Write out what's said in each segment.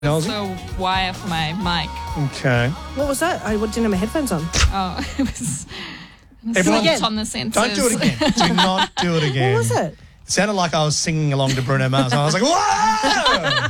It's Nosy? a wire for my mic. Okay. What was that? I didn't have my headphones on. Oh, it was Everyone- slipped on the sensors. Don't do it again. Do not do it again. What was it? It sounded like I was singing along to Bruno Mars. I was like, whoa!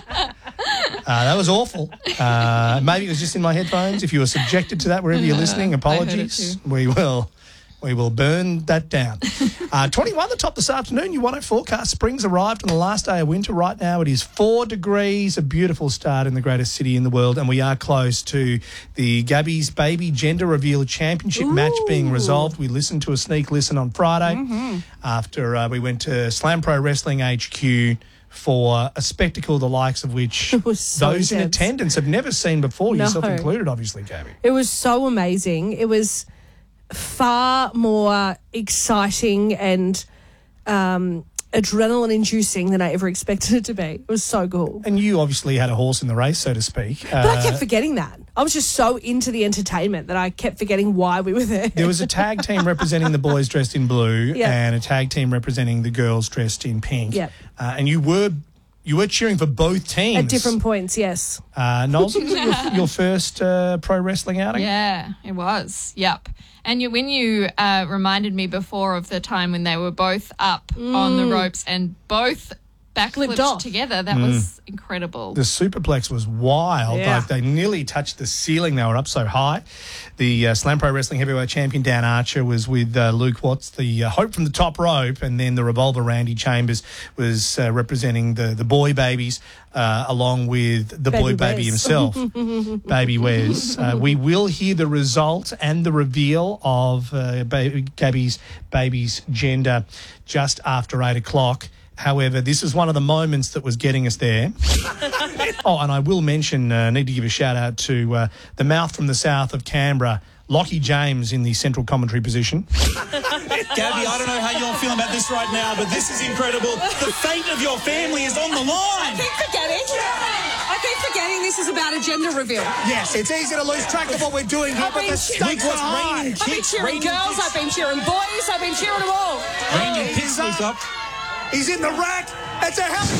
That was awful. Maybe it was just in my headphones. If you were subjected to that wherever you're listening, apologies. We will burn that down. 21 the top this afternoon. You want it forecast. Spring's arrived on the last day of winter. Right now it is 4 degrees, a beautiful start in the greatest city in the world, and we are close to the Gabby's Baby Gender Reveal Championship match being resolved. We listened to a sneak listen on Friday after we went to Slam Pro Wrestling HQ for a spectacle the likes of which was so those in intense. attendance have never seen before, No. yourself included, obviously, Gabby. It was so amazing. It was far more exciting and adrenaline-inducing than I ever expected it to be. It was so cool. And you obviously had a horse in the race, so to speak. But I kept forgetting that. I was just so into the entertainment that I kept forgetting why we were there. There was a tag team representing the boys dressed in blue Yeah. and a tag team representing the girls dressed in pink. Yep. And you were cheering for both teams. At different points, yes. Knowles, was it your first pro wrestling outing? Yeah, it was. Yep. And when you reminded me before of the time when they were both up on the ropes and both Flipped backflipped off. together, that was incredible. The superplex was wild. Yeah. Like they nearly touched the ceiling. They were up so high. The Slam Pro Wrestling Heavyweight Champion Dan Archer was with Luke Watts, the Hope from the top rope, and then the Revolver Randy Chambers was representing the boy babies along with the Baby boy baby Wes. himself, Baby Wes. We will hear the result and the reveal of Gabby's baby's gender just after 8 o'clock. However, this is one of the moments that was getting us there. Oh, and I will mention, need to give a shout out to the mouth from the south of Canberra, Lockie James in the central commentary position. Gabby, I don't know how you're feeling about this right now, but this is incredible. The fate of your family is on the line. I keep forgetting this is about a gender reveal. Yes, it's easy to lose track of what we're doing here, but the stakes are high. I've been cheering girls, I've been cheering boys, I've been cheering them all. Rain your picks, Luke, up. He's in the rack. It's a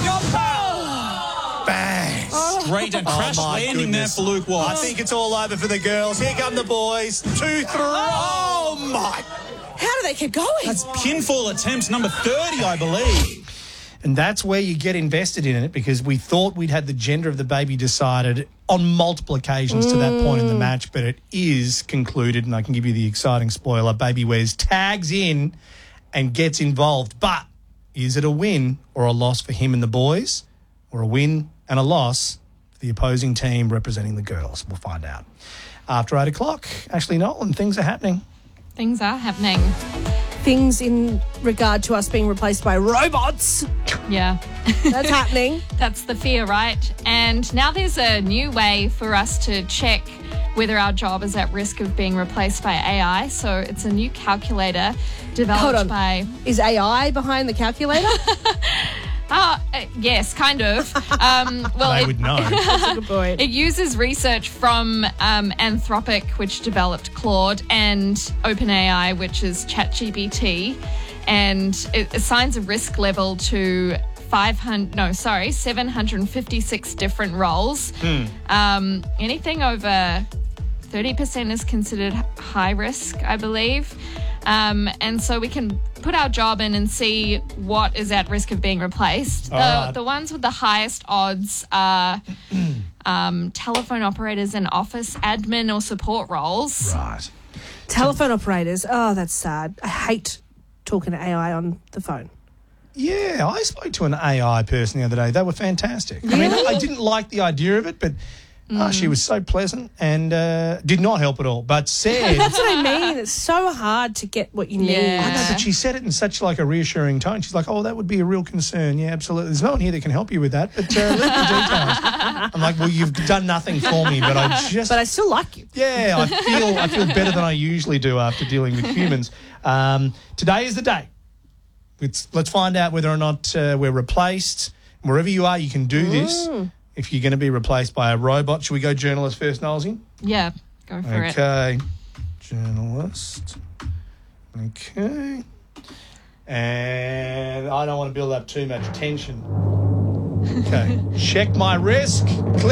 helicopter. Bang. Great and crash landing goodness. there for Luke Watts. I think it's all over for the girls. Here come the boys. 2, 3. Oh, my. How do they keep going? That's pinfall attempt number 30, I believe. And that's where you get invested in it, because we thought we'd had the gender of the baby decided on multiple occasions to that point in the match, but it is concluded, and I can give you the exciting spoiler. Baby Wes tags in and gets involved. But is it a win or a loss for him and the boys, or a win and a loss for the opposing team representing the girls? We'll find out. After 8 o'clock, Ashley Nolan, things are happening. Things are happening. Things in regard to us being replaced by robots. Yeah. That's happening. That's the fear, right? And now there's a new way for us to check whether our job is at risk of being replaced by AI. So it's a new calculator Hold developed on. by... Is AI behind the calculator? yes, kind of. They would know. That's a good point. It uses research from Anthropic, which developed Claude, and OpenAI, which is ChatGPT, and it assigns a risk level to 756 different roles. Anything over 30% is considered high risk, I believe. And so we can put our job in and see what is at risk of being replaced. The ones with the highest odds are telephone operators and office admin or support roles. Right. Telephone operators. Oh, that's sad. I hate talking to AI on the phone. Yeah, I spoke to an AI person the other day. They were fantastic. I mean, I didn't like the idea of it, but she was so pleasant and did not help at all. But said... That's what I mean. It's so hard to get what you need. Yeah. I know, but she said it in such like a reassuring tone. She's like, "Oh, that would be a real concern. Yeah, absolutely. There's no one here that can help you with that, but let the details." I'm like, "Well, you've done nothing for me, but I just..." But I still like you. Yeah, I feel better than I usually do after dealing with humans. Today is the day. Let's find out whether or not we're replaced. Wherever you are, you can do this. If you're going to be replaced by a robot, should we go journalist first, Nolsey? Yeah, go for it. Okay, journalist. Okay. And I don't want to build up too much tension. Okay. Check my risk.